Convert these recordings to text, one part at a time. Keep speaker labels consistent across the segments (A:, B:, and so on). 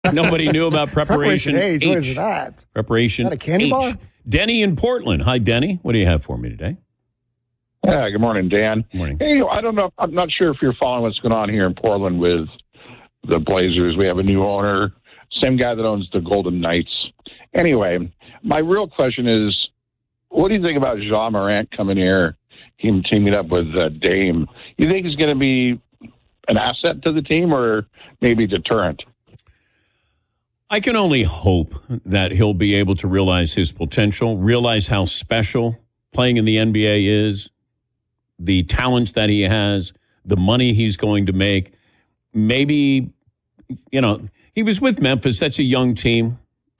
A: Nobody knew about Preparation
B: H.
A: H.
B: What is that?
A: Preparation
B: Is that a candy
A: H.
B: bar?
A: Denny in Portland. Hi, Denny. What do you have for me today?
C: Yeah, good morning, Dan.
A: Good morning.
C: Hey, I don't know. I'm not sure if you're following what's going on here in Portland with the Blazers. We have a new owner, same guy that owns the Golden Knights. Anyway, my real question is, what do you think about Ja Morant coming here, him teaming up with Dame? You think he's going to be an asset to the team or maybe deterrent?
A: I can only hope that he'll be able to realize his potential, realize how special playing in the NBA is, the talents that he has, the money he's going to make. Maybe, he was with Memphis. That's a young team.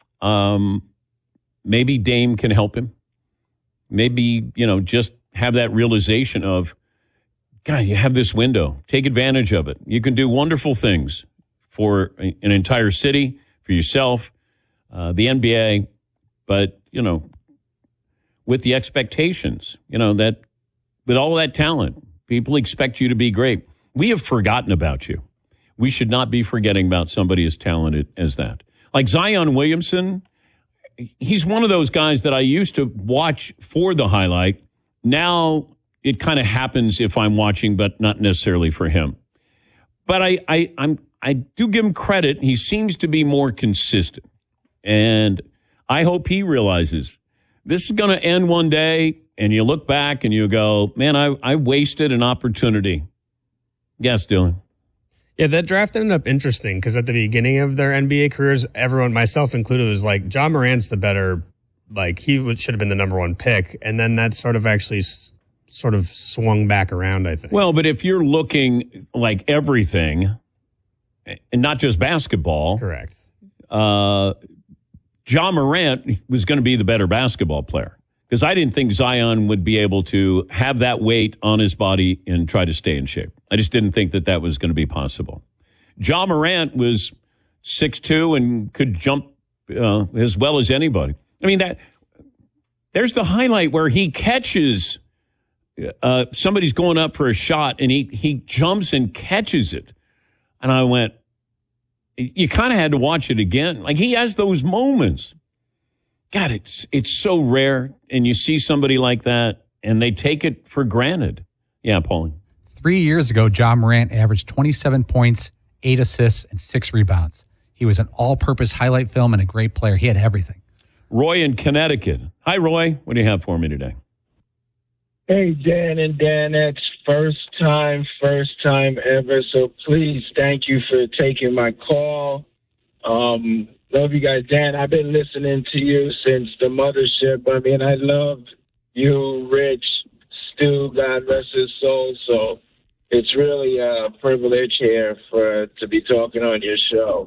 A: Maybe Dame can help him. Maybe, just have that realization of, God, you have this window. Take advantage of it. You can do wonderful things for an entire city, for yourself, the NBA, but, with the expectations, that with all that talent, people expect you to be great. We have forgotten about you. We should not be forgetting about somebody as talented as that. Like Zion Williamson, he's one of those guys that I used to watch for the highlight. Now it kind of happens if I'm watching, but not necessarily for him. But I do give him credit. He seems to be more consistent. And I hope he realizes this is going to end one day, and you look back and you go, man, I wasted an opportunity. Yes, Dylan.
D: Yeah, that draft ended up interesting because at the beginning of their NBA careers, everyone, myself included, was like, Ja Morant's the better, should have been the number one pick. And then that sort of actually sort of swung back around, I think.
A: Well, but if you're looking like everything, and not just basketball.
D: Correct.
A: Ja Morant was going to be the better basketball player because I didn't think Zion would be able to have that weight on his body and try to stay in shape. I just didn't think that was going to be possible. Ja Morant was 6'2" and could jump as well as anybody. I mean, there's the highlight where he catches somebody's going up for a shot and he jumps and catches it. And I went, you kind of had to watch it again. Like, he has those moments. God, it's so rare. And you see somebody like that, and they take it for granted. Yeah, Pauline.
E: 3 years ago, Ja Morant averaged 27 points, 8 assists, and 6 rebounds. He was an all-purpose highlight film and a great player. He had everything.
A: Roy in Connecticut. Hi, Roy. What do you have for me today?
F: Hey, Dan and Danettes, first time ever. So please, thank you for taking my call. Love you guys. Dan, I've been listening to you since the mothership. I mean, I love you, Rich, Stu, God rest his soul. So it's really a privilege here to be talking on your show.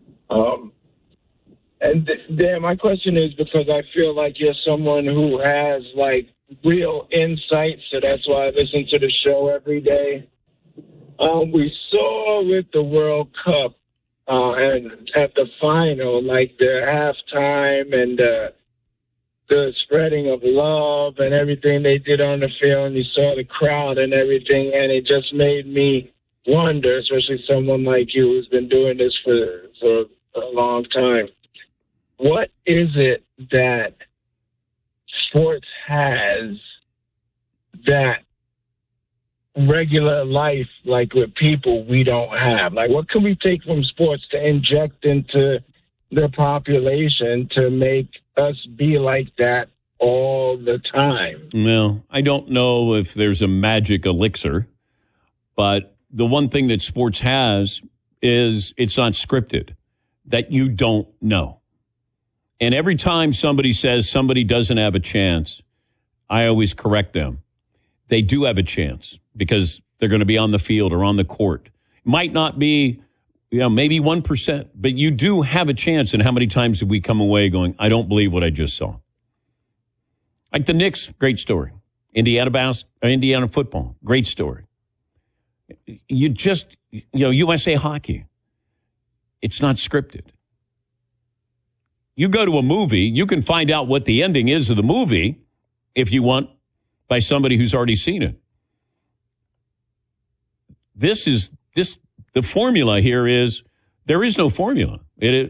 F: And Dan, my question is because I feel like you're someone who has, real insight, so that's why I listen to the show every day. We saw with the World Cup and at the final, the halftime and the spreading of love and everything they did on the field, and you saw the crowd and everything, and it just made me wonder, especially someone like you who's been doing this for a long time. What is it that sports has that regular life, with people, we don't have? What can we take from sports to inject into the population to make us be like that all the time?
A: Well, I don't know if there's a magic elixir, but the one thing that sports has is it's not scripted, that you don't know. And every time somebody says somebody doesn't have a chance, I always correct them. They do have a chance because they're going to be on the field or on the court. Might not be, maybe 1%, but you do have a chance. And how many times have we come away going, I don't believe what I just saw? Like the Knicks, great story. Indiana football, great story. USA hockey, it's not scripted. You go to a movie, you can find out what the ending is of the movie, if you want, by somebody who's already seen it. The formula here is There is no formula.